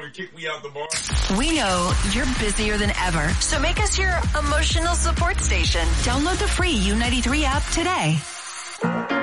to kick me out the bar. We know you're busier than ever, so make us your emotional support station. Download the free U93 app today.